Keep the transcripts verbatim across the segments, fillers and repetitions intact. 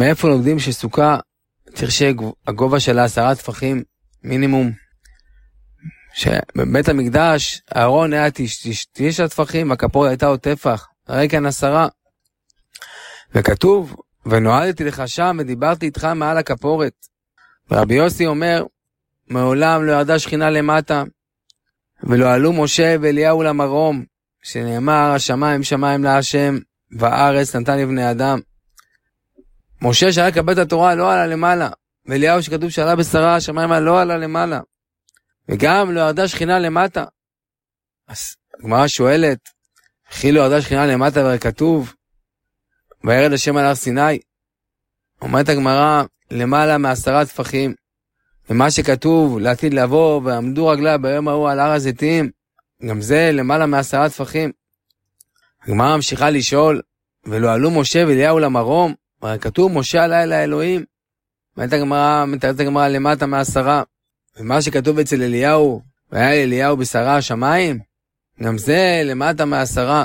מאיפה לומדים שסוכה צריך שהגובה שלה עשרה טפחים מינימום? שבבית המקדש הארון היה תשע טפחים והכפורת הייתה עוד טפח, הרי כאן עשרה. וכתוב, ונועדתי לך שם ודיברתי איתך מעל הכפורת. ורבי יוסי אומר, מעולם לא ירדה שכינה למטה, ולא עלו משה ואליהו למרום, שנאמר השמיים שמיים להשם, והארץ נתן לבני אדם. משה שהיה לקבל את התורה לא עלה למעלה, ואליהו שכתוב שעלה בשרה השמיים לא עלה למעלה, וגם לא ירדה שכינה למטה. אז הגמרא שואלת, וכי לא ירדה שכינה למטה והרי כתוב, וירד השם על הר סיני? אומרת הגמרא, למעלה מעשרה טפחים, ומה שכתוב לעתיד לבוא, ועמדו רגלה ביום ההוא על הר הזיתים, גם זה למעלה מעשרה טפחים. הגמרא ממשיכה לשאול, ולא עלו משה ואליהו למרום, הרי כתוב משה עלה אל האלוהים. אומרת הגמרא, מתארת הגמרא למטה מעשרה, ומה שכתוב אצל אליהו, והיה אליהו בשרה השמיים, גם זה למטה מעשרה.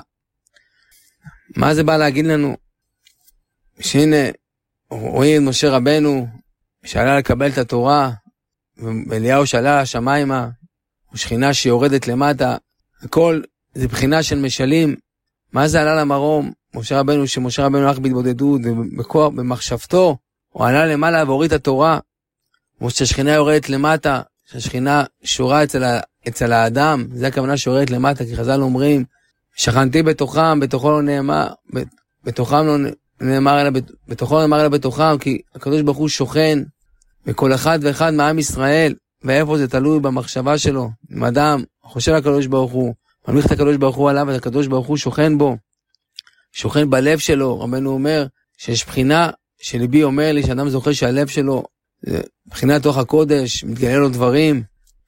מה זה בא להגיד לנו? שהנה, רואים את משה רבנו, שעלה לקבל את התורה, ואליהו שעלה השמיימה, ושכינה שיורדת למטה, הכל זה בחינה של משלים. מה זה עלה למרום? משה רבנו, שמשה רבנו הלך בהתבודדות, ובכוח, במחשבתו, הוא עלה למעלה והוריד את התורה, ושהשכינה יורדת למטה, שהשכינה שורה אצל, אצל האדם, זה הכוונה שיורדת למטה, כי חז"ל אומרים, שכנתי בתוכם, בתוכו לא נאמר, בתוכם לא נאמר אלא, בתוכו לא נאמר אלא בתוכם, כי הקדוש ברוך הוא שוכן, בכל אחד ואחד מעם ישראל, ואיפה זה תלוי במחשבה שלו, אם אדם חושב על הקדוש ברוך הוא, ממליך את הקדוש ברוך הוא עליו, והקדוש ברוך הוא שוכן בו, שוכן בלב שלו. רבנו אומר, שיש בחינה שליבי אומר לי, שאדם זוכה שהלב שלו, בחינת תוך הקודש, מתגלה לו דברים.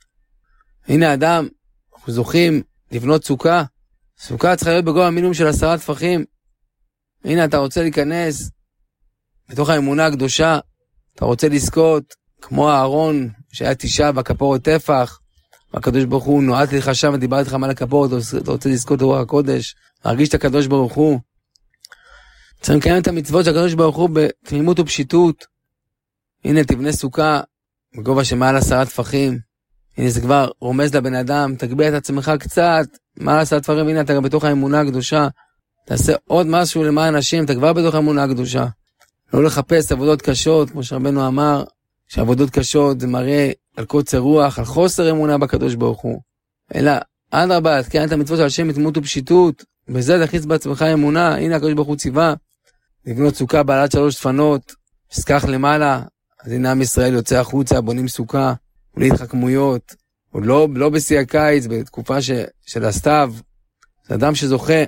הנה אדם, אנחנו זוכים לבנות סוכה, סוכה צריכה להיות בגובה מינימום של עשרה טפחים. הנה אתה רוצה להיכנס בתוך האמונה הקדושה, אתה רוצה לזכות, כמו הארון שהיה תשעה והכפורת טפח, והקדוש ברוך הוא נועד לך שם ודיבר איתך מעל הכפורת, אתה רוצה לזכות רוח הקודש, להרגיש את הקדוש ברוך הוא. צריכים לקיים את המצוות של הקדוש ברוך הוא בתמימות ופשיטות. הנה תבנה סוכה בגובה שמעל עשרה טפחים, הנה זה כבר רומז לבן אדם, תגביה את עצמך קצת, מעל עשרה טפחים, הנה אתה גם בתוך האמונה הקדושה, תעשה עוד משהו למען אנשים, אתה כבר בתוך האמונה הקדושה. לא לחפש עבודות קשות, כמו שרבנו אמר, שעבודות קשות זה מראה על קוצר רוח, על חוסר אמונה בקדוש ברוך הוא. אלא, עד רבה, תקיים את המצוות של השם בתמימות ופשיטות, בזה תכניס בעצמך אמונה. הנה הקדוש ברוך הוא ציווה, לבנות סוכה בעלת שלוש דפנות, שכח למעלה, אז הנה עם ישראל יוצא החוצה, בונים סוכה, בלי התחכמויות, עוד לא, לא בשיא הקיץ, בתקופה ש, של הסתיו, זה אדם שזוכה,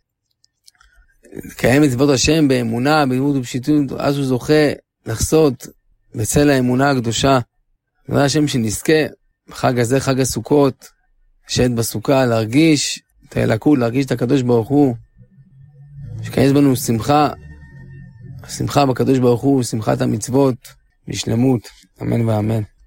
לקיים מצוות השם באמונה, בתמימות ופשיטות, אז הוא זוכה לחסות בצל האמונה הקדושה. דבר השם שנזכה, בחג הזה, חג הסוכות, שאת בסוכה, להרגיש את האלוקות, להרגיש את הקדוש ברוך הוא, שכנס בנו שמחה, השמחה בקדוש ברוך הוא, שמחת המצוות, בשלמות, אמן ואמן.